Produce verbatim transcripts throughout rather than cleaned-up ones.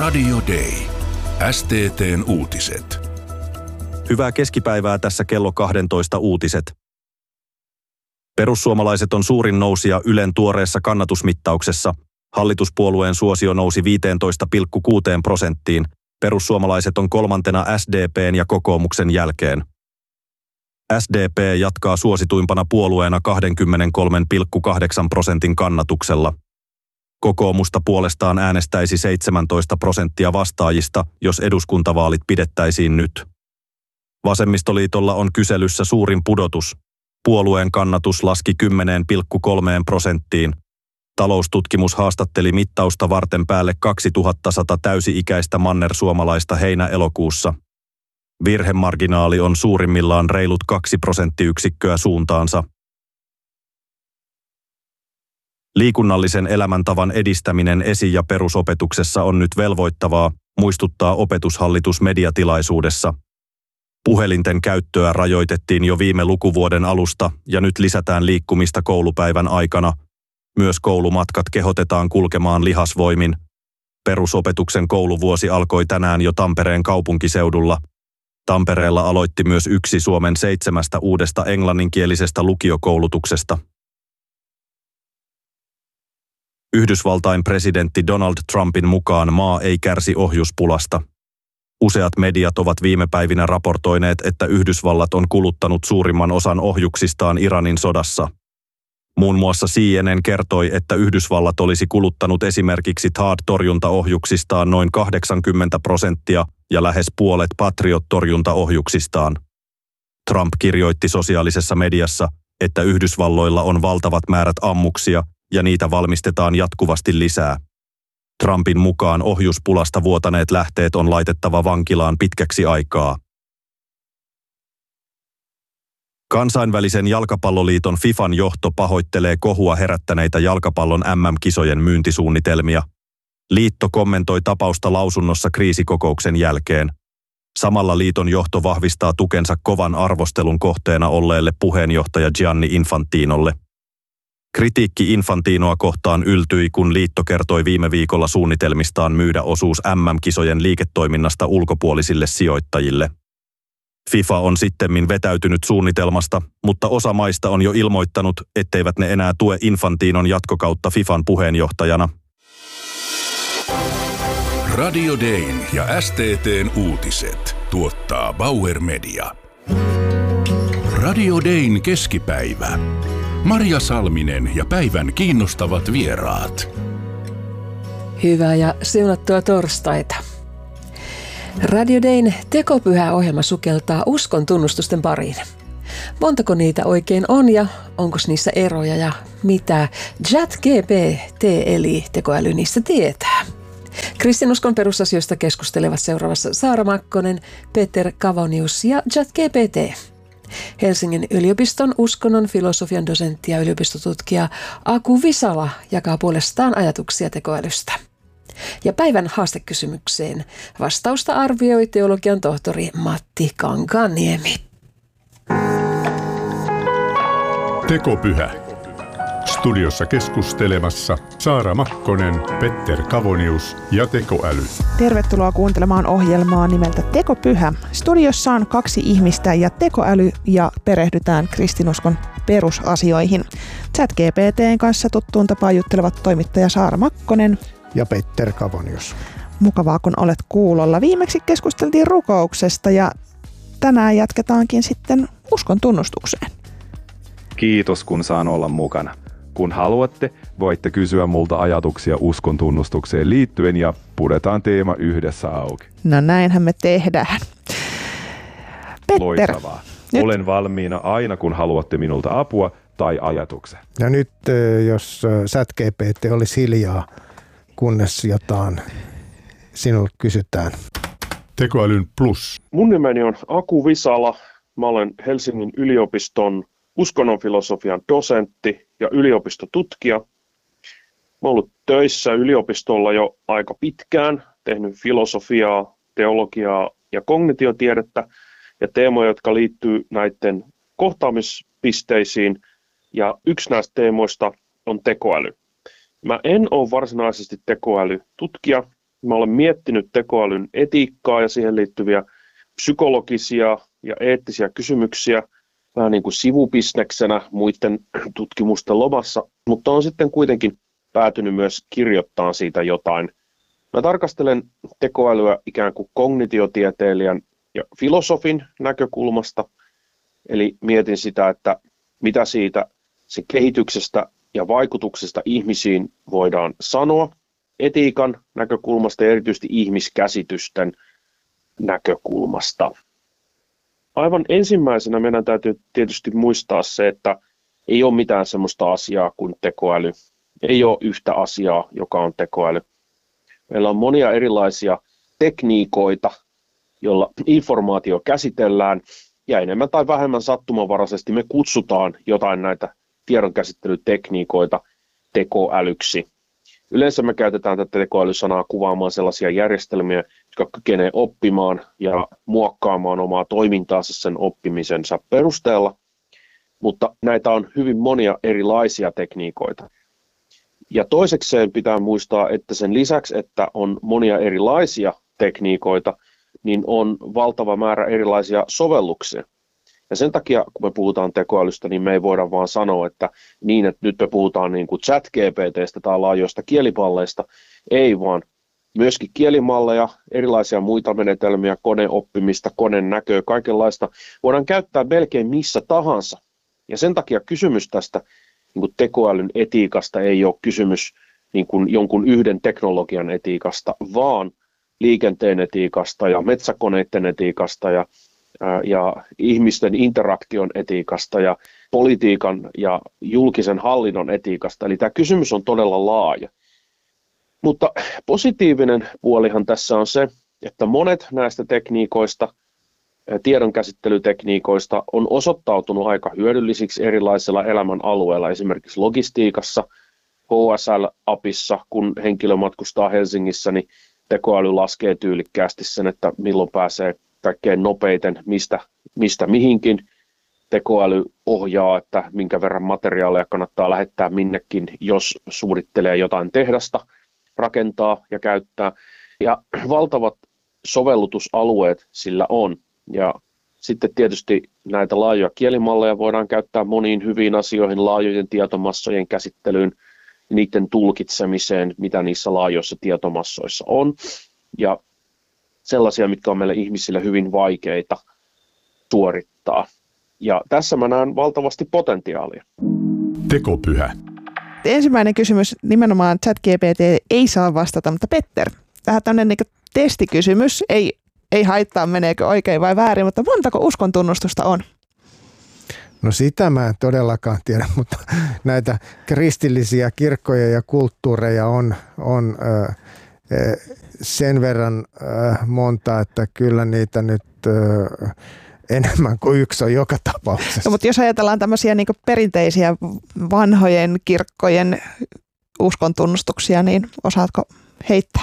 Radio Day. S T T:n uutiset. Hyvää keskipäivää, tässä kello kaksitoista uutiset. Perussuomalaiset on suurin nousija Ylen tuoreessa kannatusmittauksessa. Hallituspuolueen suosio nousi viisitoista pilkku kuusi prosenttiin. Perussuomalaiset on kolmantena S D P:n ja kokoomuksen jälkeen. S D P jatkaa suosituimpana puolueena kaksikymmentäkolme pilkku kahdeksan prosentin kannatuksella. Kokoomusta puolestaan äänestäisi seitsemäntoista prosenttia vastaajista, jos eduskuntavaalit pidettäisiin nyt. Vasemmistoliitolla on kyselyssä suurin pudotus. Puolueen kannatus laski kymmenen pilkku kolme prosenttiin. Taloustutkimus haastatteli mittausta varten päälle kaksituhattasata täysi-ikäistä mannersuomalaista heinä-elokuussa. Virhemarginaali on suurimmillaan reilut kaksi prosenttiyksikköä suuntaansa. Liikunnallisen elämäntavan edistäminen esi- ja perusopetuksessa on nyt velvoittavaa, muistuttaa opetushallitus mediatilaisuudessa. Puhelinten käyttöä rajoitettiin jo viime lukuvuoden alusta ja nyt lisätään liikkumista koulupäivän aikana. Myös koulumatkat kehotetaan kulkemaan lihasvoimin. Perusopetuksen kouluvuosi alkoi tänään jo Tampereen kaupunkiseudulla. Tampereella aloitti myös yksi Suomen seitsemästä uudesta englanninkielisestä lukiokoulutuksesta. Yhdysvaltain presidentti Donald Trumpin mukaan maa ei kärsi ohjuspulasta. Useat mediat ovat viime päivinä raportoineet, että Yhdysvallat on kuluttanut suurimman osan ohjuksistaan Iranin sodassa. Muun muassa C N N kertoi, että Yhdysvallat olisi kuluttanut esimerkiksi Thaad-torjuntaohjuksistaan noin kahdeksankymmentä prosenttia ja lähes puolet Patriot-torjuntaohjuksistaan. Trump kirjoitti sosiaalisessa mediassa, että Yhdysvalloilla on valtavat määrät ammuksia ja niitä valmistetaan jatkuvasti lisää. Trumpin mukaan ohjuspulasta vuotaneet lähteet on laitettava vankilaan pitkäksi aikaa. Kansainvälisen jalkapalloliiton FIFAn johto pahoittelee kohua herättäneitä jalkapallon M M-kisojen myyntisuunnitelmia. Liitto kommentoi tapausta lausunnossa kriisikokouksen jälkeen. Samalla liiton johto vahvistaa tukensa kovan arvostelun kohteena olleelle puheenjohtaja Gianni Infantinolle. Kritiikki Infantinoa kohtaan yltyi, kun liitto kertoi viime viikolla suunnitelmistaan myydä osuus M M-kisojen liiketoiminnasta ulkopuolisille sijoittajille. FIFA on sittemmin vetäytynyt suunnitelmasta, mutta osa maista on jo ilmoittanut, etteivät ne enää tue Infantinon jatkokautta FIFAn puheenjohtajana. Radio Dayn ja S T T:n uutiset tuottaa Bauer Media. Radio Dayn keskipäivä. Marja Salminen ja päivän kiinnostavat vieraat. Hyvää ja siunattua torstaita. Radio Dayn tekopyhä-ohjelma sukeltaa uskon tunnustusten pariin. Montako niitä oikein on ja onko niissä eroja ja mitä ChatGPT eli tekoäly niistä tietää? Kristinuskon perusasioista keskustelevat seuraavassa Saara Makkonen, Peter Kavonius ja ChatGPT. Helsingin yliopiston uskonnon filosofian dosentti ja yliopistotutkija Aku Visala jakaa puolestaan ajatuksia tekoälystä. Ja päivän haastekysymykseen vastausta arvioi teologian tohtori Matti Kankaanniemi. Tekopyhä. Studiossa keskustelemassa Saara Makkonen, Petter Kavonius ja tekoäly. Tervetuloa kuuntelemaan ohjelmaa nimeltä Tekopyhä. Studiossa on kaksi ihmistä ja tekoäly ja perehdytään kristinuskon perusasioihin. ChatGPT:n kanssa tuttuun tapaan juttelevat toimittaja Saara Makkonen ja Petter Kavonius. Mukavaa, kun olet kuulolla. Viimeksi keskusteltiin rukouksesta ja tänään jatketaankin sitten uskon tunnustukseen. Kiitos, kun saan olla mukana. Kun haluatte, voitte kysyä multa ajatuksia uskon tunnustukseen liittyen ja puretaan teema yhdessä auki. No näinhän me tehdään. Petter. Loistavaa. Nyt. Olen valmiina aina, kun haluatte minulta apua tai ajatuksen. Ja nyt, jos ChatGPT olisi hiljaa, kunnes jotain sinulta kysytään. Tekoälyn plus. Mun nimeni on Aku Visala. Mä olen Helsingin yliopiston uskonnonfilosofian dosentti ja yliopistotutkija. Mä oon ollut töissä yliopistolla jo aika pitkään, tehnyt filosofiaa, teologiaa ja kognitiotiedettä ja teemoja, jotka liittyy näiden kohtaamispisteisiin. Ja yksi näistä teemoista on tekoäly. Mä en ole varsinaisesti tekoälytutkija, Mä olen miettinyt tekoälyn etiikkaa ja siihen liittyviä psykologisia ja eettisiä kysymyksiä vähän niin kuin sivubisneksenä muiden tutkimusten lomassa, mutta on sitten kuitenkin päätynyt myös kirjoittamaan siitä jotain. Mä tarkastelen tekoälyä ikään kuin kognitiotieteilijän ja filosofin näkökulmasta, eli mietin sitä, että mitä siitä sen kehityksestä ja vaikutuksesta ihmisiin voidaan sanoa etiikan näkökulmasta ja erityisesti ihmiskäsitysten näkökulmasta. Aivan ensimmäisenä meidän täytyy tietysti muistaa se, että ei ole mitään sellaista asiaa kuin tekoäly. Ei ole yhtä asiaa, joka on tekoäly. Meillä on monia erilaisia tekniikoita, joilla informaatio käsitellään, ja enemmän tai vähemmän sattumanvaraisesti me kutsutaan jotain näitä tiedonkäsittelytekniikoita tekoälyksi. Yleensä me käytetään tätä tekoälysanaa kuvaamaan sellaisia järjestelmiä, jotka kykenevät oppimaan ja muokkaamaan omaa toimintaansa sen oppimisensa perusteella, mutta näitä on hyvin monia erilaisia tekniikoita. Ja toisekseen pitää muistaa, että sen lisäksi, että on monia erilaisia tekniikoita, niin on valtava määrä erilaisia sovelluksia. Ja sen takia, kun me puhutaan tekoälystä, niin me ei voida vaan sanoa, että niin, että nyt me puhutaan niin kuin chat G P T:stä tai laajoista kielipalleista. Ei vaan myöskin kielimalleja, erilaisia muita menetelmiä, koneoppimista, koneen näköä, kaikenlaista voidaan käyttää melkein missä tahansa. Ja sen takia kysymys tästä niin kuin tekoälyn etiikasta ei ole kysymys niin kuin jonkun yhden teknologian etiikasta, vaan liikenteen etiikasta ja metsäkoneiden etiikasta ja, ää, ja ihmisten interaktion etiikasta ja politiikan ja julkisen hallinnon etiikasta. Eli tämä kysymys on todella laaja. Mutta positiivinen puolihan tässä on se, että monet näistä tekniikoista, tiedonkäsittelytekniikoista on osoittautunut aika hyödyllisiksi erilaisilla elämän alueilla, esimerkiksi logistiikassa, H S L-apissa, kun henkilö matkustaa Helsingissä, niin tekoäly laskee tyylikkäästi sen, että milloin pääsee kaikkein nopeiten mistä, mistä mihinkin. Tekoäly ohjaa, että minkä verran materiaaleja kannattaa lähettää minnekin, jos suunnittelee jotain tehdasta, rakentaa ja käyttää. Ja valtavat sovellutusalueet sillä on. Ja sitten tietysti näitä laajoja kielimalleja voidaan käyttää moniin hyviin asioihin, laajojen tietomassojen käsittelyyn, niiden tulkitsemiseen, mitä niissä laajoissa tietomassoissa on. Ja sellaisia, mitkä on meille ihmisille hyvin vaikeita suorittaa. Ja tässä mä näen valtavasti potentiaalia. Tekopyhä. Ensimmäinen kysymys nimenomaan ChatGPT ei saa vastata, mutta Petter, tähän tämmöinen niin testikysymys, ei, ei haittaa meneekö oikein vai väärin, mutta montako uskontunnustusta on? No sitä mä en todellakaan tiedä, mutta näitä kristillisiä kirkkoja ja kulttuureja on, on äh, sen verran äh, monta, että kyllä niitä nyt äh, enemmän kuin yksi on joka tapauksessa. No, mutta jos ajatellaan tämmöisiä niin kuin perinteisiä vanhojen kirkkojen uskontunnustuksia, niin osaatko heittää?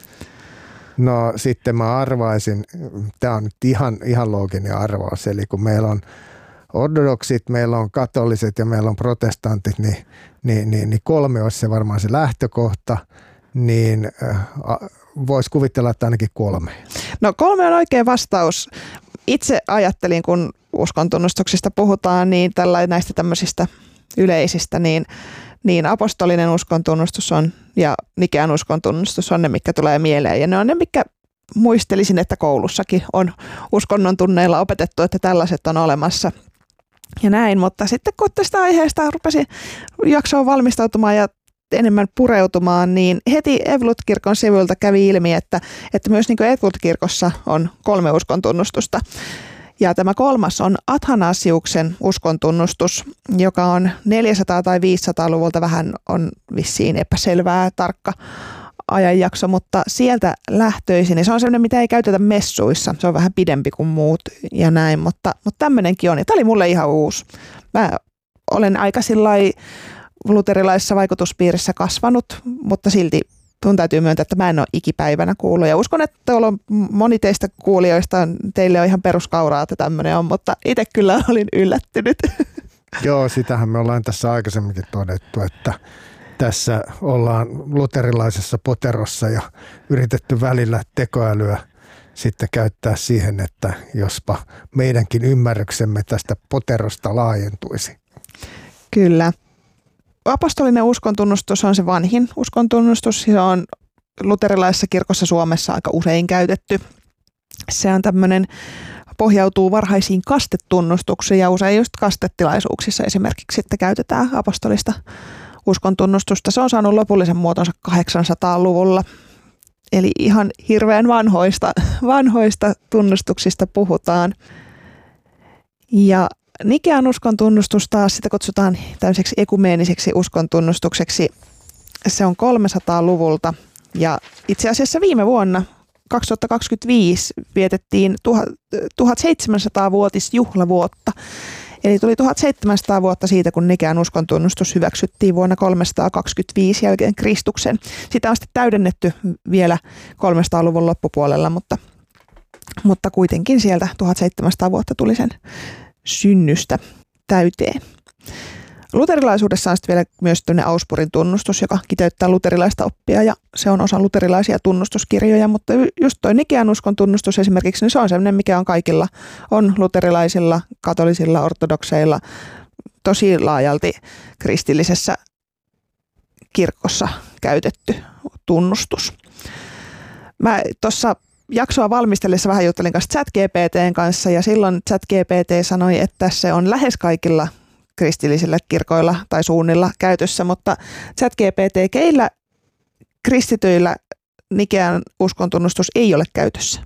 No sitten mä arvaisin, tämä on nyt ihan, ihan looginen arvaus, eli kun meillä on ortodoksit, meillä on katoliset ja meillä on protestantit, niin, niin, niin, niin kolme olisi se varmaan se lähtökohta, niin äh, voisi kuvitella, että ainakin kolme. No kolme on oikea vastaus. Itse ajattelin, kun uskontunnustuksista puhutaan, niin tällä, näistä tämmöisistä yleisistä, niin, niin apostolinen uskontunnustus on ja Nikean uskontunnustus on ne, mitkä tulee mieleen. Ja ne on ne, mitkä muistelisin, että koulussakin on uskonnon tunneilla opetettu, että tällaiset on olemassa. Ja näin, mutta sitten kun tästä aiheesta rupesin jaksoon valmistautumaan ja enemmän pureutumaan, niin heti Evankelisluterilainen-kirkon sivuilta kävi ilmi, että, että myös niin kuin Evankelisluterilainen-kirkossa on kolme uskontunnustusta. Ja tämä kolmas on Athanasiuksen uskontunnustus, joka on neljäsataa- tai viisisataaluvulta, vähän on vissiin epäselvää tarkka ajanjakso, mutta sieltä lähtöisin. Ja se on sellainen, mitä ei käytetä messuissa. Se on vähän pidempi kuin muut ja näin, mutta, mutta tämmöinenkin on. Ja tämä oli mulle ihan uusi. Mä olen aika sillai luterilaisessa vaikutuspiirissä kasvanut, mutta silti mun täytyy myöntää, että mä en ole ikipäivänä kuullut. Ja uskon, että on moni teistä kuulijoista, teille on ihan peruskauraa, että tämmöinen on, mutta itse kyllä olin yllättynyt. Joo, sitähän me ollaan tässä aikaisemminkin todettu, että tässä ollaan luterilaisessa poterossa ja yritetty välillä tekoälyä sitten käyttää siihen, että jospa meidänkin ymmärryksemme tästä poterosta laajentuisi. Kyllä. Apostolinen uskontunnustus on se vanhin uskontunnustus. Se on luterilaisessa kirkossa Suomessa aika usein käytetty. Se on tämmöinen, pohjautuu varhaisiin kastetunnustuksiin ja usein just kastetilaisuuksissa esimerkiksi sitten käytetään apostolista uskontunnustusta. Se on saanut lopullisen muotonsa kahdeksansataaluvulla. Eli ihan hirveän vanhoista, vanhoista tunnustuksista puhutaan. Ja Nikean uskontunnustus taas, sitä kutsutaan tämmöiseksi ekumeeniseksi uskontunnustukseksi. Se on kolmesataaluvulta ja itse asiassa viime vuonna kaksituhattakaksikymmentäviisi vietettiin tuhatseitsemänsataa-vuotisjuhlavuotta. Eli tuli tuhatseitsemänsataa vuotta siitä, kun Nikean uskontunnustus hyväksyttiin vuonna kolmesataakaksikymmentäviisi jälkeen Kristuksen. Sitä on sitten täydennetty vielä kolmesataaluvun loppupuolella, mutta, mutta kuitenkin sieltä tuhatseitsemänsataa vuotta tuli sen synnystä täyteen. Luterilaisuudessa on sitten vielä myös tämmöinen Augsburgin tunnustus, joka kiteyttää luterilaista oppia ja se on osa luterilaisia tunnustuskirjoja, mutta just toi Nikean uskon tunnustus esimerkiksi, niin se on sellainen, mikä on kaikilla, on luterilaisilla, katolisilla, ortodokseilla, tosi laajalti kristillisessä kirkossa käytetty tunnustus. Mä tuossa jaksoa valmistellessa vähän juttelin kanssa ChatGPTn kanssa ja silloin ChatGPT sanoi, että se on lähes kaikilla kristillisillä kirkoilla tai suunnilla käytössä, mutta ChatGPT, keillä kristityillä Nikean uskontunnustus ei ole käytössä?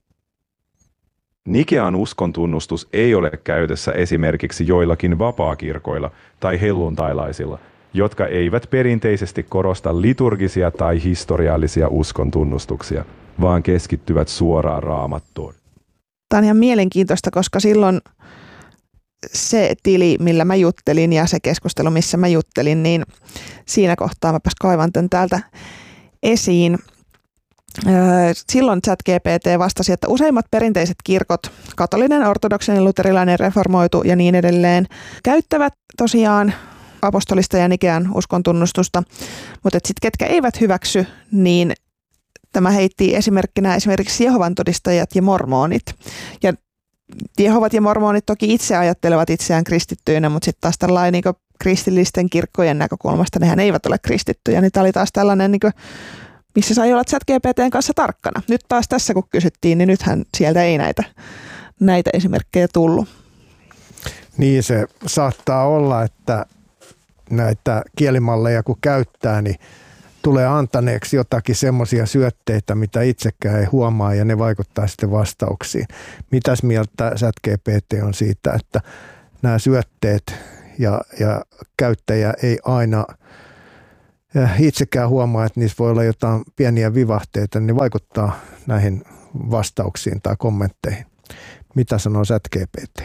Nikean uskontunnustus ei ole käytössä esimerkiksi joillakin vapaakirkoilla tai helluntailaisilla, jotka eivät perinteisesti korosta liturgisia tai historiallisia uskontunnustuksia, vaan keskittyvät suoraan Raamattuun. Tämä on ihan mielenkiintoista, koska silloin se tili, millä mä juttelin ja se keskustelu, missä mä juttelin, niin siinä kohtaa mäpäs kaivan tämän täältä esiin. Silloin ChatGPT vastasi, että useimmat perinteiset kirkot, katolinen, ortodoksinen, luterilainen, reformoitu ja niin edelleen, käyttävät tosiaan apostolista ja Nikean uskontunnustusta, mutta sitten ketkä eivät hyväksy, niin tämä heitti esimerkkinä esimerkiksi Jehovan todistajat ja mormonit. Ja Jehovat ja mormonit toki itse ajattelevat itseään kristittyinä, mutta sitten taas tällainen niin kristillisten kirkkojen näkökulmasta nehän eivät ole kristittyjä. Niin tämä oli taas tällainen, niin kuin, missä sai olla ChatGPTn kanssa tarkkana. Nyt taas tässä kun kysyttiin, niin nythän sieltä ei näitä, näitä esimerkkejä tullut. Niin se saattaa olla, että näitä kielimalleja kun käyttää, niin tulee antaneeksi jotakin semmoisia syötteitä, mitä itsekään ei huomaa ja ne vaikuttaa sitten vastauksiin. Mitäs mieltä ChatGPT on siitä, että nämä syötteet ja, ja käyttäjä ei aina itsekään huomaa, että niissä voi olla jotain pieniä vivahteita, niin ne vaikuttaa näihin vastauksiin tai kommentteihin. Mitä sanoo ChatGPT?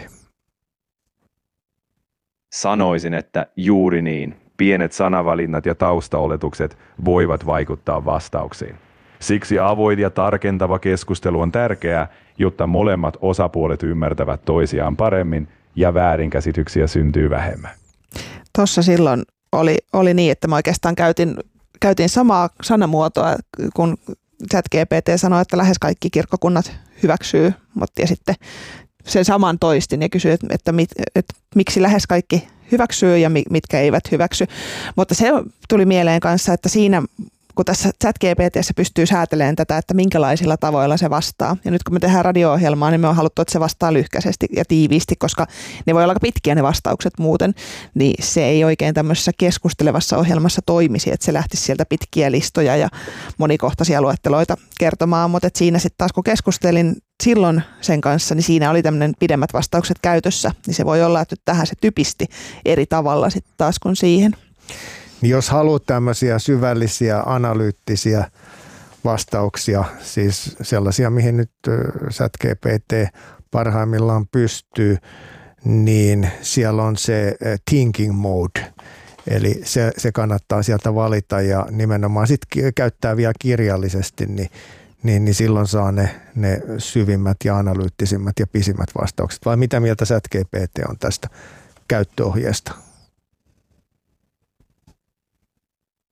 Sanoisin, että juuri niin. Pienet sanavalinnat ja taustaoletukset voivat vaikuttaa vastauksiin. Siksi avoin ja tarkentava keskustelu on tärkeää, jotta molemmat osapuolet ymmärtävät toisiaan paremmin ja väärinkäsityksiä syntyy vähemmän. Tuossa silloin oli, oli niin, että mä oikeastaan käytin, käytin samaa sanamuotoa, kun ChatGPT sanoi, että lähes kaikki kirkkokunnat hyväksyy, mutta ja sitten sen saman toistin ja kysyin, että, että, mit, että miksi lähes kaikki hyväksyy ja mitkä eivät hyväksy. Mutta se tuli mieleen kanssa, että siinä, kun tässä ChatGPT:ssä pystyy säätelemään tätä, että minkälaisilla tavoilla se vastaa. Ja nyt kun me tehdään radio-ohjelmaa, niin me on haluttu, että se vastaa lyhkäisesti ja tiiviisti, koska ne voi olla aika pitkiä ne vastaukset muuten, niin se ei oikein tämmöisessä keskustelevassa ohjelmassa toimisi, että se lähtisi sieltä pitkiä listoja ja monikohtaisia luetteloita kertomaan. Mutta siinä sitten taas kun keskustelin silloin sen kanssa, niin siinä oli tämmöinen pidemmät vastaukset käytössä, niin se voi olla, että nyt tähän se typisti eri tavalla sitten taas kuin siihen. Niin jos haluat tämmöisiä syvällisiä, analyyttisiä vastauksia, siis sellaisia, mihin nyt ChatGPT parhaimmillaan pystyy, niin siellä on se thinking mode. Eli se, se kannattaa sieltä valita ja nimenomaan sitten käyttää vielä kirjallisesti, niin, niin, niin silloin saa ne, ne syvimmät ja analyyttisimmät ja pisimmät vastaukset. Vai mitä mieltä ChatGPT on tästä käyttöohjeesta?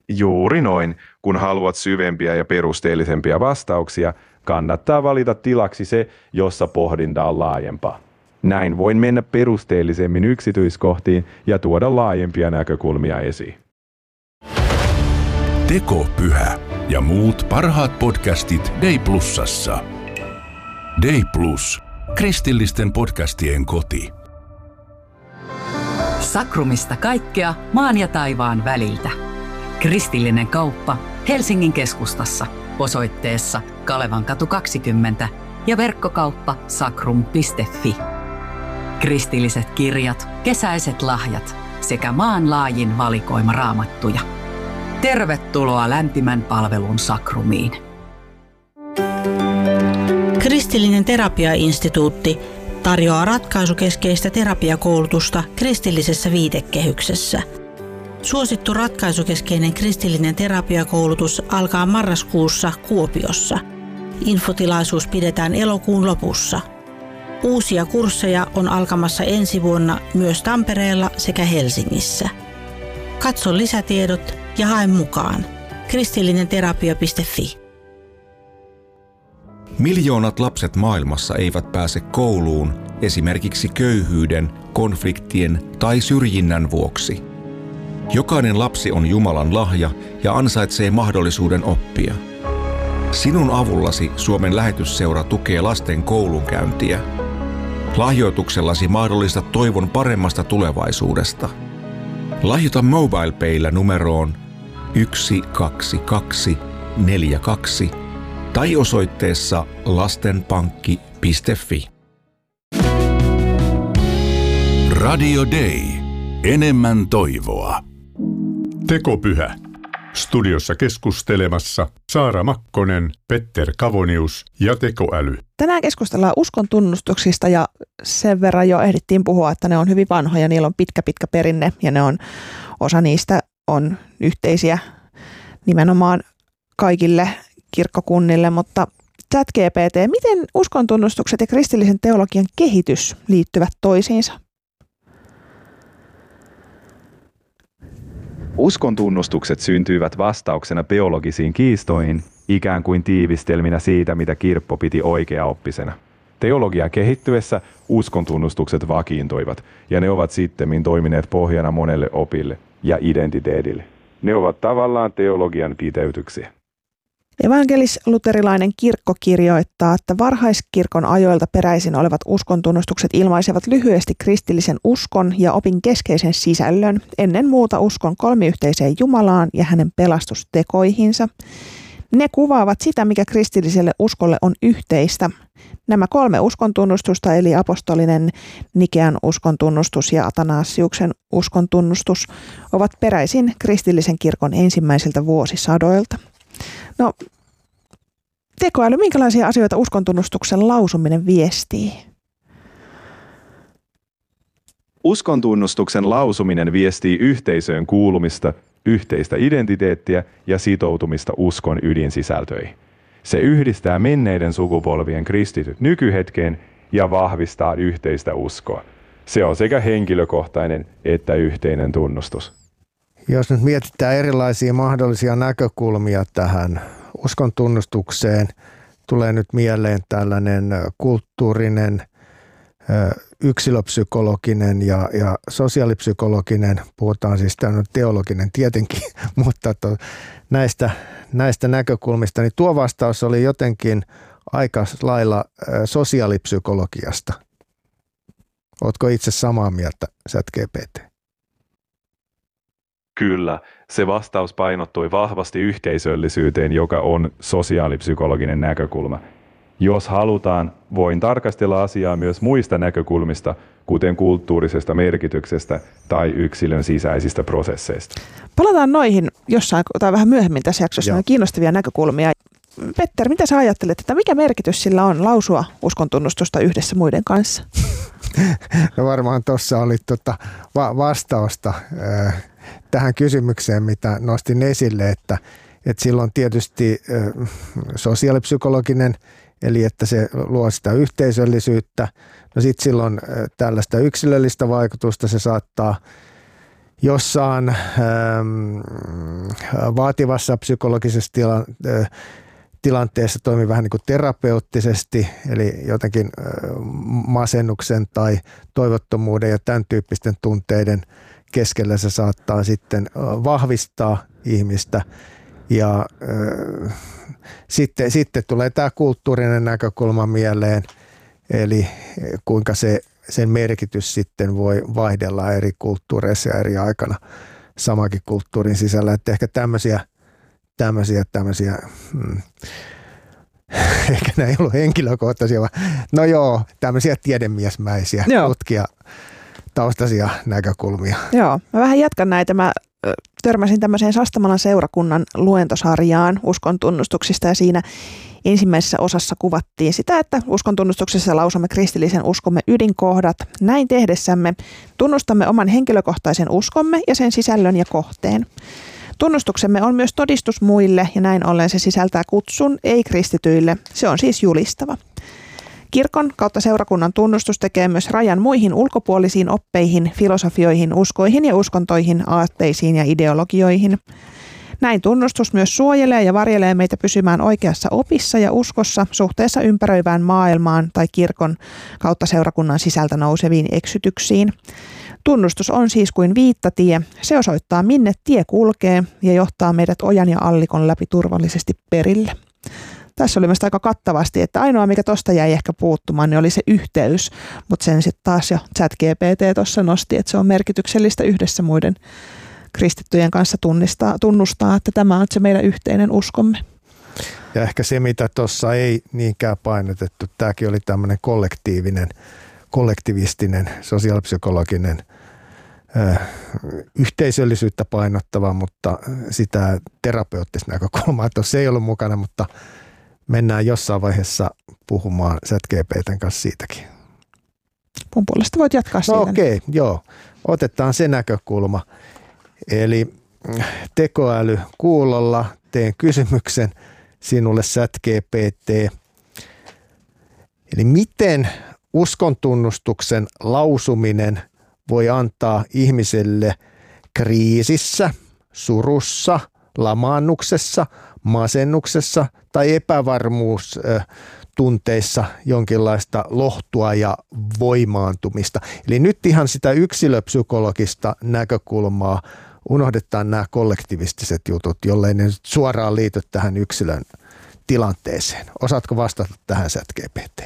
Juuri noin. Kun haluat syvempiä ja perusteellisempia vastauksia, kannattaa valita tilaksi se, jossa pohdinta on laajempaa. Näin voin mennä perusteellisemmin yksityiskohtiin ja tuoda laajempia näkökulmia esiin. Tekopyhä ja muut parhaat podcastit Day Plusassa. Day Plus. Kristillisten podcastien koti. Sakrumista kaikkea maan ja taivaan väliltä. Kristillinen kauppa Helsingin keskustassa osoitteessa Kalevankatu kaksikymmentä ja verkkokauppa sakrum piste fi. Kristilliset kirjat, kesäiset lahjat sekä maanlaajin valikoima raamattuja. Tervetuloa lämpimän palvelun Sakrumiin. Kristillinen terapiainstituutti tarjoaa ratkaisukeskeistä terapiakoulutusta kristillisessä viitekehyksessä. Suosittu ratkaisukeskeinen kristillinen terapiakoulutus alkaa marraskuussa Kuopiossa. Infotilaisuus pidetään elokuun lopussa. Uusia kursseja on alkamassa ensi vuonna myös Tampereella sekä Helsingissä. Katso lisätiedot ja hae mukaan. kristillinenterapia piste fi. Miljoonat lapset maailmassa eivät pääse kouluun esimerkiksi köyhyyden, konfliktien tai syrjinnän vuoksi. Jokainen lapsi on Jumalan lahja ja ansaitsee mahdollisuuden oppia. Sinun avullasi Suomen lähetysseura tukee lasten koulunkäyntiä. Lahjoituksellasi mahdollistat toivon paremmasta tulevaisuudesta. Lahjoita MobilePaylla numeroon yksi kaksi kaksi neljä kaksi tai osoitteessa lastenpankki piste fi. Radio Day. Enemmän toivoa. Tekopyhä. Studiossa keskustelemassa Saara Makkonen, Petter Kavonius ja Tekoäly. Tänään keskustellaan uskon tunnustuksista ja sen verran jo ehdittiin puhua, että ne on hyvin vanhoja, niillä on pitkä pitkä perinne ja ne on, osa niistä on yhteisiä nimenomaan kaikille kirkkokunnille, mutta ChatGPT, miten uskon tunnustukset ja kristillisen teologian kehitys liittyvät toisiinsa? Uskontunnustukset syntyivät vastauksena teologisiin kiistoihin, ikään kuin tiivistelminä siitä, mitä kirkko piti oikeaoppisena. Teologia kehittyessä uskontunnustukset vakiintoivat, ja ne ovat sittemmin toimineet pohjana monelle opille ja identiteetille. Ne ovat tavallaan teologian kiteytyksiä. Evankelis-luterilainen kirkko kirjoittaa, että varhaiskirkon ajoilta peräisin olevat uskontunnustukset ilmaisevat lyhyesti kristillisen uskon ja opin keskeisen sisällön, ennen muuta uskon kolmiyhteiseen Jumalaan ja hänen pelastustekoihinsa. Ne kuvaavat sitä, mikä kristilliselle uskolle on yhteistä. Nämä kolme uskontunnustusta, eli apostolinen Nikean uskontunnustus ja Atanasiuksen uskontunnustus, ovat peräisin kristillisen kirkon ensimmäisiltä vuosisadoilta. No, tekoäly, minkälaisia asioita uskontunnustuksen lausuminen viestii? Uskontunnustuksen lausuminen viestii yhteisöön kuulumista, yhteistä identiteettiä ja sitoutumista uskon ydinsisältöihin. Se yhdistää menneiden sukupolvien kristityt nykyhetkeen ja vahvistaa yhteistä uskoa. Se on sekä henkilökohtainen että yhteinen tunnustus. Jos nyt mietitään erilaisia mahdollisia näkökulmia tähän uskon tunnustukseen, tulee nyt mieleen tällainen kulttuurinen, yksilöpsykologinen ja, ja sosiaalipsykologinen, puhutaan siis tämä teologinen tietenkin, mutta to, näistä, näistä näkökulmista, niin tuo vastaus oli jotenkin aika lailla sosiaalipsykologiasta. Ootko itse samaa mieltä, ChatGPT? Kyllä, se vastaus painottui vahvasti yhteisöllisyyteen, joka on sosiaalipsykologinen näkökulma. Jos halutaan, voin tarkastella asiaa myös muista näkökulmista, kuten kulttuurisesta merkityksestä tai yksilön sisäisistä prosesseista. Palataan noihin jossain tai vähän myöhemmin tässä jaksossa, on kiinnostavia näkökulmia. Petter, mitä sä ajattelet, että mikä merkitys sillä on lausua uskontunnustusta yhdessä muiden kanssa? No varmaan tuossa oli tuota va- vastausta äh, tähän kysymykseen, mitä nostin esille, että, että silloin tietysti äh, sosiaalipsykologinen, eli että se luo sitä yhteisöllisyyttä. No sitten silloin äh, tällaista yksilöllistä vaikutusta, se saattaa jossain ähm, vaativassa psykologisessa tila, äh, tilanteessa toimii vähän niin kuin terapeuttisesti, eli jotenkin äh, masennuksen tai toivottomuuden ja tämän tyyppisten tunteiden keskellä se saattaa sitten äh, vahvistaa ihmistä. Ja äh, sitten, sitten tulee tämä kulttuurinen näkökulma mieleen, eli kuinka se, sen merkitys sitten voi vaihdella eri kulttuureissa ja eri aikana samakin kulttuurin sisällä. Että ehkä tämmöisiä, tämmöisiä, tämmöisiä hmm, ehkä nämä ei ollut henkilökohtaisia, vaan no joo, tämmöisiä tiedemiesmäisiä tutkija taustaisia näkökulmia. Joo, mä vähän jatkan näitä. Mä törmäsin tämmöiseen Sastamalan seurakunnan luentosarjaan uskontunnustuksista ja siinä ensimmäisessä osassa kuvattiin sitä, että uskontunnustuksessa lausumme kristillisen uskomme ydinkohdat. Näin tehdessämme tunnustamme oman henkilökohtaisen uskomme ja sen sisällön ja kohteen. Tunnustuksemme on myös todistus muille ja näin ollen se sisältää kutsun ei-kristityille. Se on siis julistava. Kirkon kautta seurakunnan tunnustus tekee myös rajan muihin ulkopuolisiin oppeihin, filosofioihin, uskoihin ja uskontoihin, aatteisiin ja ideologioihin. Näin tunnustus myös suojelee ja varjelee meitä pysymään oikeassa opissa ja uskossa suhteessa ympäröivään maailmaan tai kirkon kautta seurakunnan sisältä nouseviin eksytyksiin. Tunnustus on siis kuin viittatie. Se osoittaa, minne tie kulkee ja johtaa meidät ojan ja allikon läpi turvallisesti perille. Tässä oli mielestäni aika kattavasti, että ainoa mikä tuosta jäi ehkä puuttumaan, niin oli se yhteys, mutta sen sitten taas jo ChatGPT tuossa nosti, että se on merkityksellistä yhdessä muiden kristittyjen kanssa tunnistaa, tunnustaa, että tämä on se meidän yhteinen uskomme. Ja ehkä se, mitä tuossa ei niinkään painotettu, tämäkin oli tämmöinen kollektiivinen, kollektivistinen, sosiaalipsykologinen, äh, yhteisöllisyyttä painottava, mutta sitä terapeuttista näkökulmaa tuossa ei ollut mukana, mutta mennään jossain vaiheessa puhumaan ChatGPT:n kanssa siitäkin. Mun puolesta voit jatkaa siitä. No okei, okay, joo. Otetaan se näkökulma. Eli tekoäly kuulolla, teen kysymyksen sinulle ChatGPT. Eli miten uskontunnustuksen lausuminen voi antaa ihmiselle kriisissä, surussa, lamaannuksessa, masennuksessa tai epävarmuustunteissa jonkinlaista lohtua ja voimaantumista. Eli nyt ihan sitä yksilöpsykologista näkökulmaa, unohdetaan nämä kollektivistiset jutut, jollei ne suoraan liity tähän yksilön tilanteeseen. Osaatko vastata tähän ChatGPT?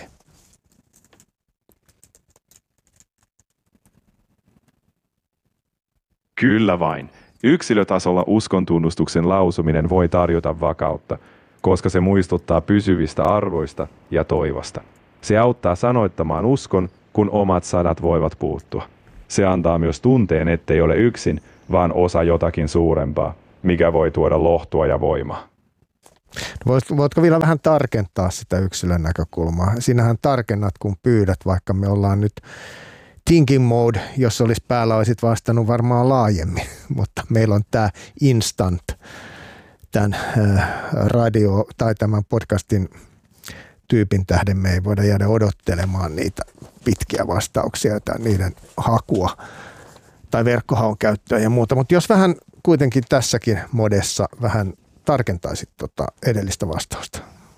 Kyllä vain. Yksilötasolla uskontunnustuksen lausuminen voi tarjota vakautta, koska se muistuttaa pysyvistä arvoista ja toivosta. Se auttaa sanoittamaan uskon, kun omat sanat voivat puuttua. Se antaa myös tunteen, ettei ole yksin, vaan osa jotakin suurempaa, mikä voi tuoda lohtua ja voimaa. Voitko vielä vähän tarkentaa sitä yksilön näkökulmaa? Sinähän tarkennat, kun pyydät, vaikka me ollaan nyt thinking mode, jos olisi päällä, olisit vastannut varmaan laajemmin, mutta meillä on tämä instant, tämän radio tai tämän podcastin tyypin tähden me ei voida jäädä odottelemaan niitä pitkiä vastauksia tai niiden hakua tai verkkohaun käyttöä ja muuta, mutta jos vähän kuitenkin tässäkin modessa vähän tarkentaisit tota edellistä vastausta.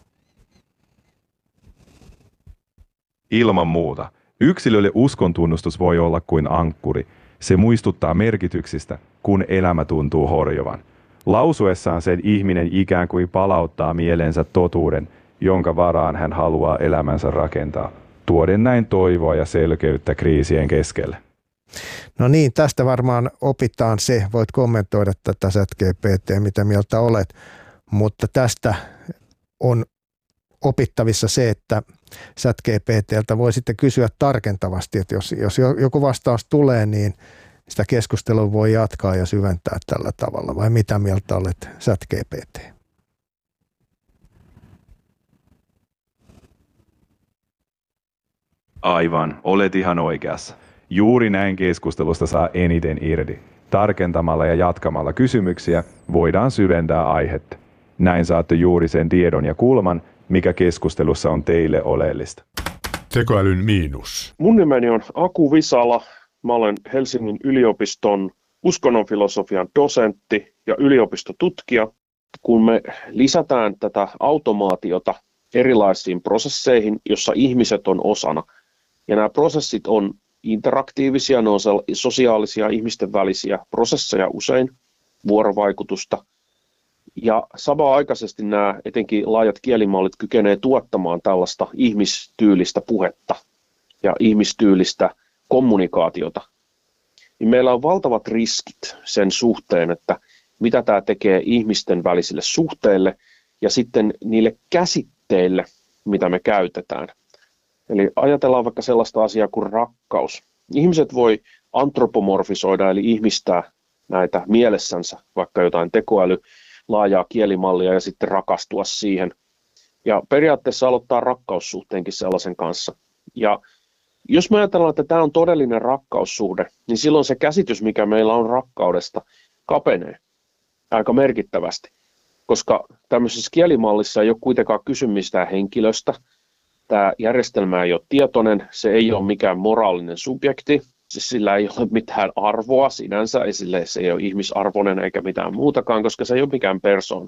Ilman muuta. Yksilölle uskontunnustus voi olla kuin ankkuri. Se muistuttaa merkityksistä, kun elämä tuntuu horjovan. Lausuessaan sen ihminen ikään kuin palauttaa mieleensä totuuden, jonka varaan hän haluaa elämänsä rakentaa, tuoden näin toivoa ja selkeyttä kriisien keskelle. No niin, tästä varmaan opitaan se, voit kommentoida tätä ChatGPT, mitä mieltä olet, mutta tästä on opittavissa se, että ChatGPT:ltä voi sitten kysyä tarkentavasti, että jos, jos joku vastaus tulee, niin sitä keskustelua voi jatkaa ja syventää tällä tavalla, vai mitä mieltä olet ChatGPT? Aivan, olet ihan oikeassa. Juuri näin keskustelusta saa eniten irti. Tarkentamalla ja jatkamalla kysymyksiä voidaan syventää aihetta. Näin saatte juuri sen tiedon ja kulman, mikä keskustelussa on teille oleellista. Tekoälyn miinus. Mun nimeni on Aku Visala. Mä olen Helsingin yliopiston uskonnonfilosofian dosentti ja yliopistotutkija. Kun me lisätään tätä automaatiota erilaisiin prosesseihin, jossa ihmiset on osana, ja nämä prosessit on interaktiivisia, ne on sosiaalisia ihmisten välisiä prosesseja usein, vuorovaikutusta, ja samanaikaisesti nämä etenkin laajat kielimallit kykenevät tuottamaan tällaista ihmistyylistä puhetta ja ihmistyylistä kommunikaatiota, niin meillä on valtavat riskit sen suhteen, että mitä tämä tekee ihmisten välisille suhteille ja sitten niille käsitteille, mitä me käytetään. Eli ajatellaan vaikka sellaista asiaa kuin rakkaus. Ihmiset voi antropomorfisoida eli ihmistää näitä mielessänsä, vaikka jotain tekoäly, laajaa kielimallia ja sitten rakastua siihen. Ja periaatteessa aloittaa rakkaussuhteenkin sellaisen kanssa. Ja jos me ajatellaan, että tämä on todellinen rakkaussuhde, niin silloin se käsitys, mikä meillä on rakkaudesta, kapenee aika merkittävästi. Koska tämmöisessä kielimallissa ei ole kuitenkaan kysymys henkilöstä. Tämä järjestelmä ei ole tietoinen, se ei ole mikään moraalinen subjekti, siis sillä ei ole mitään arvoa sinänsä, ei sille, se ei ole ihmisarvoinen eikä mitään muutakaan, koska se ei ole mikään persoona.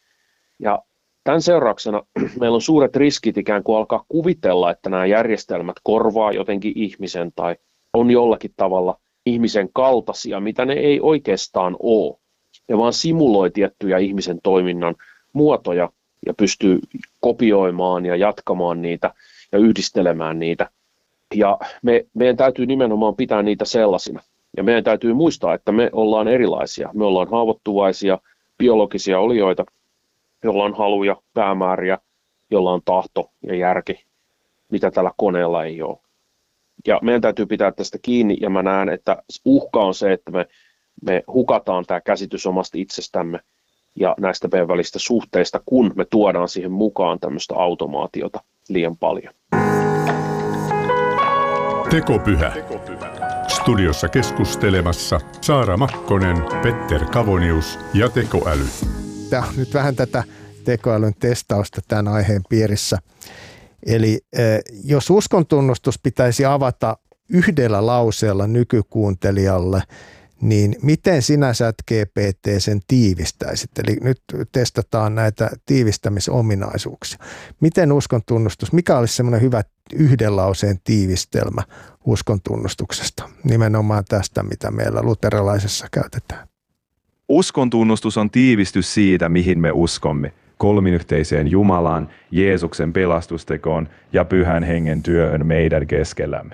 Ja tämän seurauksena meillä on suuret riskit ikään kuin alkaa kuvitella, että nämä järjestelmät korvaa jotenkin ihmisen tai on jollakin tavalla ihmisen kaltaisia, mitä ne ei oikeastaan ole. Ja vaan simuloi tiettyjä ihmisen toiminnan muotoja ja pystyy kopioimaan ja jatkamaan niitä ja yhdistelemään niitä. Ja me, meidän täytyy nimenomaan pitää niitä sellaisina. Ja meidän täytyy muistaa, että me ollaan erilaisia. Me ollaan haavoittuvaisia biologisia olioita, joilla on haluja, päämääriä, jolla on tahto ja järki, mitä tällä koneella ei ole. Ja meidän täytyy pitää tästä kiinni, ja mä näen, että uhka on se, että me, me hukataan tämä käsitys omasta itsestämme ja näistä meidän välistä suhteista, kun me tuodaan siihen mukaan tämmöistä automaatiota liian paljon. Tekopyhä. Studiossa keskustelemassa Saara Makkonen, Petter Kavonius ja tekoäly. Tämä on nyt vähän tätä tekoälyn testausta tämän aiheen piirissä. Eli jos uskontunnustus pitäisi avata yhdellä lauseella nykykuuntelijalle, niin miten sinä ChatGPT sen tiivistäisit? Eli nyt testataan näitä tiivistämisominaisuuksia. Miten uskontunnustus, mikä olisi semmoinen hyvä yhden lauseen tiivistelmä uskontunnustuksesta? Nimenomaan tästä, mitä meillä luterilaisessa käytetään. Uskontunnustus on tiivistys siitä, mihin me uskomme. Kolmiyhteiseen Jumalaan, Jeesuksen pelastustekoon ja Pyhän Hengen työhön meidän keskellämme.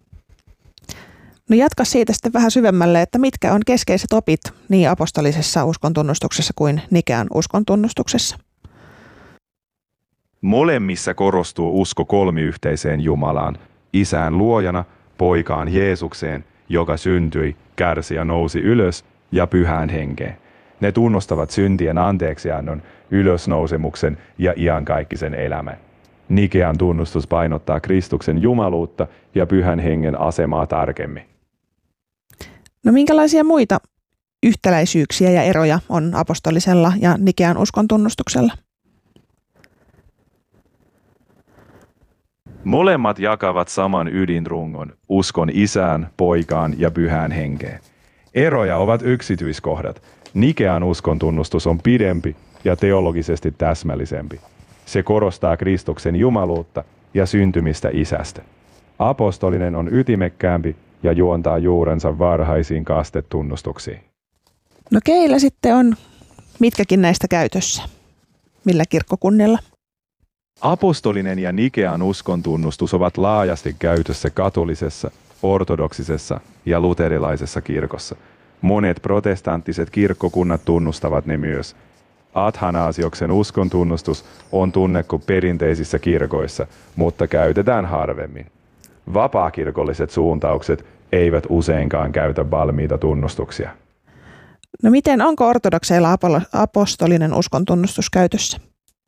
No jatka siitä sitten vähän syvemmälle, että mitkä on keskeiset opit niin apostolisessa uskontunnustuksessa kuin Nikean uskontunnustuksessa? Molemmissa korostuu usko kolmiyhteiseen Jumalaan, Isään luojana, Poikaan Jeesukseen, joka syntyi, kärsi ja nousi ylös, ja Pyhään Henkeen. Ne tunnustavat syntien anteeksiannon, ylösnousemuksen ja iankaikkisen elämän. Nikean tunnustus painottaa Kristuksen jumaluutta ja Pyhän Hengen asemaa tarkemmin. No minkälaisia muita yhtäläisyyksiä ja eroja on apostolisella ja Nikean uskontunnustuksella? Molemmat jakavat saman ydinrungon, uskon Isään, Poikaan ja Pyhään Henkeen. Eroja ovat yksityiskohdat. Nikean uskontunnustus on pidempi ja teologisesti täsmällisempi. Se korostaa Kristuksen jumaluutta ja syntymistä Isästä. Apostolinen on ytimekkäämpi ja juontaa juurensa varhaisiin kastetunnustuksiin. No keillä sitten on mitkäkin näistä käytössä? Millä kirkkokunnilla? Apostolinen ja Nikean uskontunnustus ovat laajasti käytössä katolisessa, ortodoksisessa ja luterilaisessa kirkossa. Monet protestanttiset kirkkokunnat tunnustavat ne myös. Athanasioksen uskontunnustus on tunnettu perinteisissä kirkoissa, mutta käytetään harvemmin. Vapaakirkolliset suuntaukset eivät useinkaan käytä valmiita tunnustuksia. No miten, onko ortodokseilla apostolinen uskontunnustus käytössä?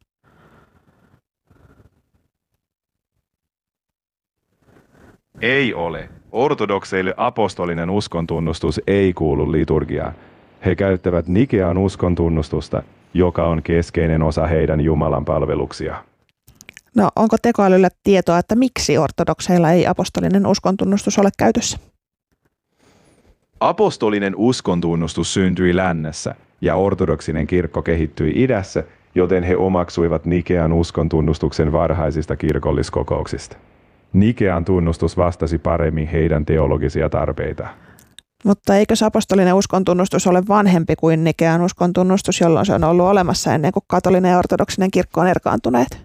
Ei ole. Ortodokseille apostolinen uskontunnustus ei kuulu liturgiaan. He käyttävät Nikean uskontunnustusta, joka on keskeinen osa heidän Jumalan palveluksia. No onko tekoälyllä tietoa, että miksi ortodokseilla ei apostolinen uskontunnustus ole käytössä? Apostolinen uskontunnustus syntyi lännessä ja ortodoksinen kirkko kehittyi idässä, joten he omaksuivat Nikean uskontunnustuksen varhaisista kirkolliskokouksista. Nikean tunnustus vastasi paremmin heidän teologisia tarpeita. Mutta eikö apostolinen uskontunnustus ole vanhempi kuin Nikean uskontunnustus, jolloin se on ollut olemassa ennen kuin katolinen ja ortodoksinen kirkko on erkaantuneet?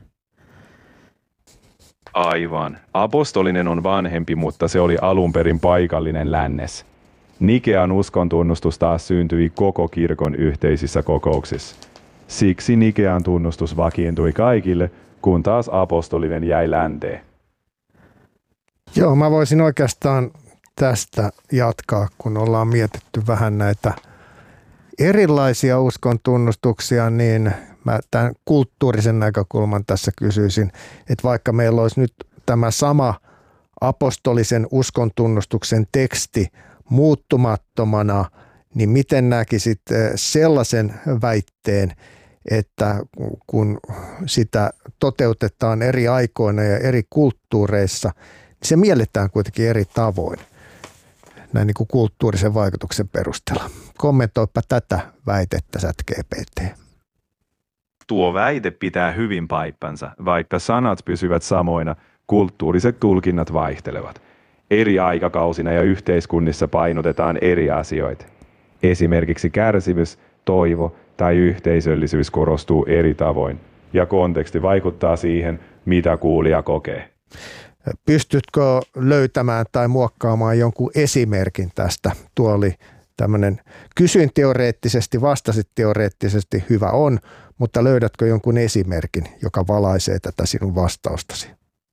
Aivan. Apostolinen on vanhempi, mutta se oli alun perin paikallinen lännes. Nikean uskontunnustus taas syntyi koko kirkon yhteisissä kokouksissa. Siksi Nikean tunnustus vakiintui kaikille, kun taas apostolinen jäi länteen. Joo, mä voisin oikeastaan tästä jatkaa, kun ollaan mietitty vähän näitä erilaisia uskontunnustuksia, niin mä tämän kulttuurisen näkökulman tässä kysyisin, että vaikka meillä olisi nyt tämä sama apostolisen uskontunnustuksen teksti muuttumattomana, niin miten näkisit sellaisen väitteen, että kun sitä toteutetaan eri aikoina ja eri kulttuureissa, niin se mielletään kuitenkin eri tavoin näin niin kuin kulttuurisen vaikutuksen perusteella. Kommentoipa tätä väitettä, ChatGPT. Tuo väite pitää hyvin paikkansa, vaikka sanat pysyvät samoina, kulttuuriset tulkinnat vaihtelevat. Eri aikakausina ja yhteiskunnissa painotetaan eri asioita. Esimerkiksi kärsimys, toivo tai yhteisöllisyys korostuu eri tavoin, ja konteksti vaikuttaa siihen, mitä kuulija kokee. Pystytkö löytämään tai muokkaamaan jonkun esimerkin tästä? Tuo oli tämmöinen, kysyin teoreettisesti, vastasit teoreettisesti, hyvä on, mutta löydätkö jonkun esimerkin, joka valaisee tätä sinun vastaustasi?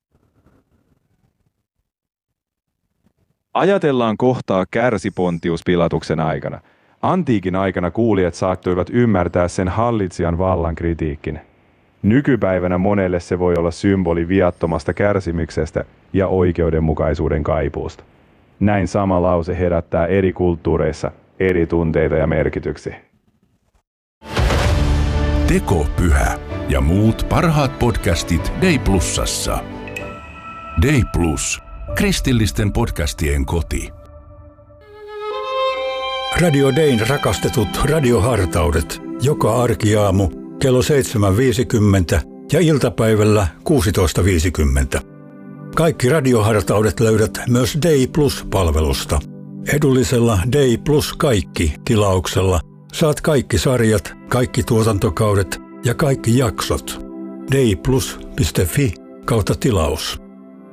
Ajatellaan kohtaa kärsi Pontius Pilatuksen aikana. Antiikin aikana kuulijat saattoivat ymmärtää sen hallitsijan vallan kritiikkin. Nykypäivänä monelle se voi olla symboli viattomasta kärsimyksestä ja oikeudenmukaisuuden kaipuusta. Näin sama lause herättää eri kulttuureissa eri tunteita ja merkityksiä. Tekopyhä ja muut parhaat podcastit Day Plusassa. Day Plus. Kristillisten podcastien koti. Radio Dayn rakastetut radiohartaudet joka arkiaamu kello seitsemän viisikymmentä ja iltapäivällä kuusitoista viisikymmentä. Kaikki radiohartaudet löydät myös Day Plus-palvelusta. Edullisella Day Plus kaikki -tilauksella saat kaikki sarjat, kaikki tuotantokaudet ja kaikki jaksot. dayplus piste fi kautta tilaus.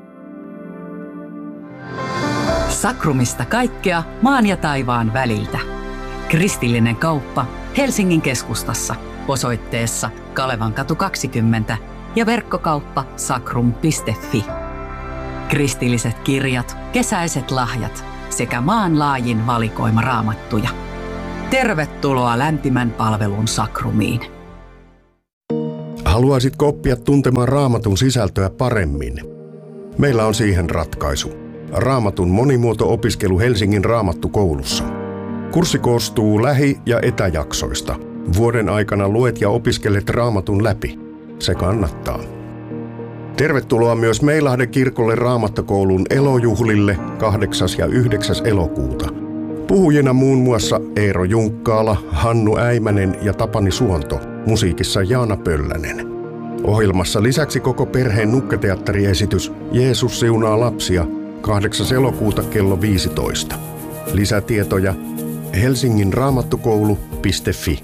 Sakrumista kaikkea maan ja taivaan väliltä. Kristillinen kauppa Helsingin keskustassa osoitteessa Kalevankatu kaksikymmentä ja verkkokauppa sakrum piste fi. Kristilliset kirjat, kesäiset lahjat sekä maanlaajin valikoima raamattuja. Tervetuloa lämpimän palvelun Sakrumiin. Haluaisitko oppia tuntemaan Raamatun sisältöä paremmin? Meillä on siihen ratkaisu. Raamatun monimuoto-opiskelu Helsingin Raamattukoulussa. Kurssi koostuu lähi- ja etäjaksoista. Vuoden aikana luet ja opiskelet Raamatun läpi. Se kannattaa. Tervetuloa myös Meilahden kirkolle Raamattokoulun elojuhlille kahdeksas ja yhdeksäs elokuuta. Puhujina muun muassa Eero Junkkaala, Hannu Äimänen ja Tapani Suonto, musiikissa Jaana Pöllänen. Ohjelmassa lisäksi koko perheen nukketeatteriesitys Jeesus siunaa lapsia kahdeksas elokuuta kello viisitoista. Lisätietoja helsingin raamattukoulu piste fi.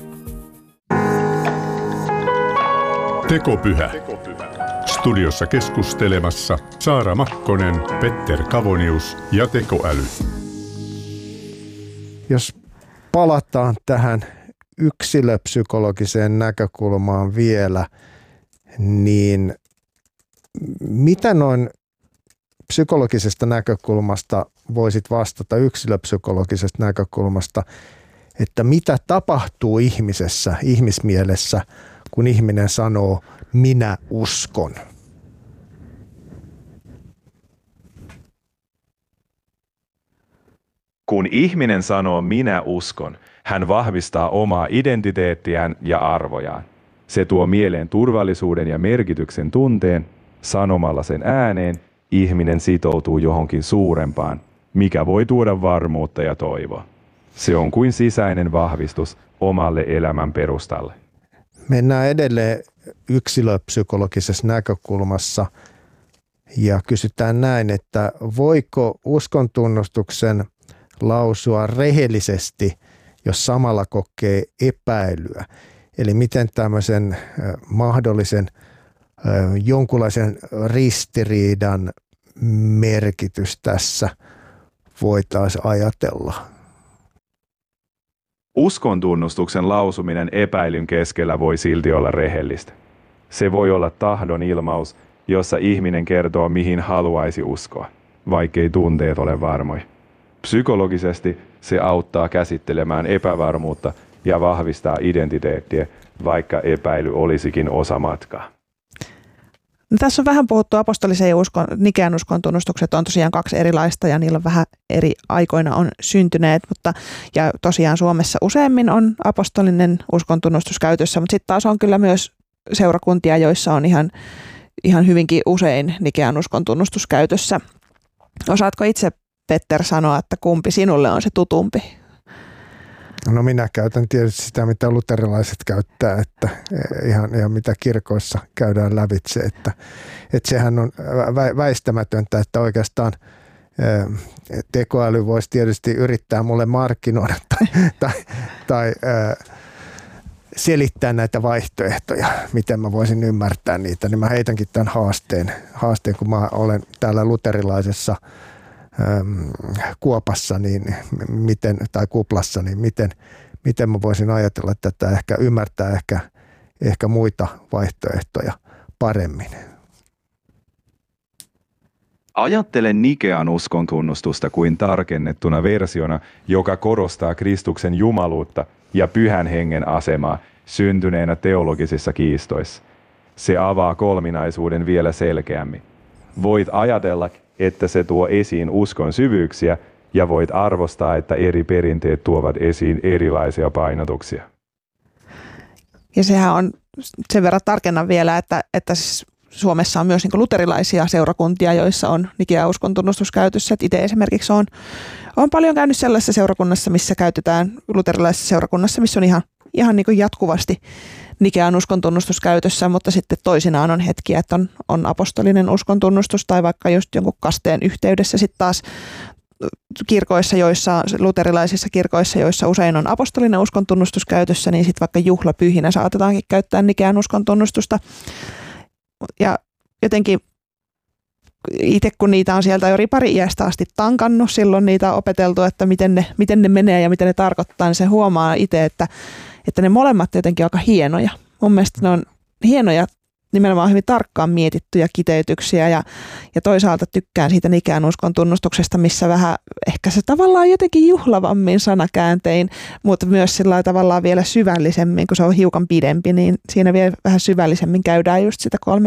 Tekopyhä. Studiossa keskustelemassa Saara Makkonen, Petter Kavonius ja tekoäly. Jos palataan tähän yksilöpsykologiseen näkökulmaan vielä, niin mitä noin psykologisesta näkökulmasta voisit vastata yksilöpsykologisesta näkökulmasta, että mitä tapahtuu ihmisessä, ihmismielessä, kun ihminen sanoo minä uskon? Kun ihminen sanoo minä uskon, hän vahvistaa omaa identiteettiään ja arvojaan. Se tuo mieleen turvallisuuden ja merkityksen tunteen. Sanomalla sen ääneen ihminen sitoutuu johonkin suurempaan, mikä voi tuoda varmuutta ja toivoa. Se on kuin sisäinen vahvistus omalle elämän perustalle. Mennään edelleen yksilöpsykologisessa näkökulmassa ja kysytään näin, että voiko uskontunnustuksen lausua rehellisesti, jos samalla kokee epäilyä? Eli miten tämmöisen mahdollisen jonkunlaisen ristiriidan merkitys tässä voitaisiin ajatella? Uskon tunnustuksen lausuminen epäilyn keskellä voi silti olla rehellistä. Se voi olla tahdon ilmaus, jossa ihminen kertoo mihin haluaisi uskoa, vaikkei tunteet ole varmoja. Psykologisesti se auttaa käsittelemään epävarmuutta ja vahvistaa identiteettiä, vaikka epäily olisikin osa matkaa. No, tässä on vähän puhuttu apostolisen ja uskon, Nikean uskon tunnustukset on tosiaan kaksi erilaista ja niillä on vähän eri aikoina on syntyneet, mutta ja tosiaan Suomessa useammin on apostolinen uskon tunnustus käytössä, mutta sitten taas on kyllä myös seurakuntia, joissa on ihan, ihan hyvinkin usein Nikean uskon tunnustus käytössä. Osaatko itse, Petter, sanoa, että kumpi sinulle on se tutumpi? No minä käytän tietysti sitä, mitä luterilaiset käyttää, että ihan, ihan mitä kirkoissa käydään lävitse, että, että sehän on väistämätöntä, että oikeastaan tekoäly voisi tietysti yrittää mulle markkinoida tai, tai, tai selittää näitä vaihtoehtoja, miten mä voisin ymmärtää niitä, niin mä heitänkin tämän haasteen, haasteen kun mä olen täällä luterilaisessa kuopassa niin miten, tai kuplassa, niin miten, miten mä voisin ajatella tätä, ehkä ymmärtää ehkä, ehkä muita vaihtoehtoja paremmin. Ajattelen Nikean uskontunnustusta kuin tarkennettuna versiona, joka korostaa Kristuksen jumaluutta ja pyhän hengen asemaa syntyneenä teologisissa kiistoissa. Se avaa kolminaisuuden vielä selkeämmin. Voit ajatella, että se tuo esiin uskon syvyyksiä ja voit arvostaa, että eri perinteet tuovat esiin erilaisia painotuksia. Ja sehän on sen verran tarkennan vielä, että, että siis Suomessa on myös niin kuin luterilaisia seurakuntia, joissa on Nikean uskon tunnustus käytössä. Itse esimerkiksi on, on paljon käynyt sellaisessa seurakunnassa, missä käytetään luterilaisessa seurakunnassa, missä on ihan, ihan niin kuin jatkuvasti Nikean uskon tunnustus käytössä, mutta sitten toisinaan on hetkiä, että on, on apostolinen uskon tunnustus tai vaikka just jonkun kasteen yhteydessä sitten taas kirkoissa, joissa, luterilaisissa kirkoissa, joissa usein on apostolinen uskon tunnustus käytössä, niin sitten vaikka juhlapyhinä saatetaankin käyttää Nikean uskon tunnustusta. Ja jotenkin itse kun niitä on sieltä jo ripari-iästä asti tankannut, silloin niitä on opeteltu, että miten ne, miten ne menee ja mitä ne tarkoittaa, niin se huomaa itse, että, että ne molemmat jotenkin aika hienoja. Mun mielestä ne on hienoja, nimenomaan hyvin tarkkaan mietittyjä kiteytyksiä ja, ja toisaalta tykkään siitä Nikean uskon tunnustuksesta, missä vähän ehkä se tavallaan jotenkin juhlavammin sanakääntein, mutta myös sillä tavallaan vielä syvällisemmin, kun se on hiukan pidempi, niin siinä vielä vähän syvällisemmin käydään just sitä kolme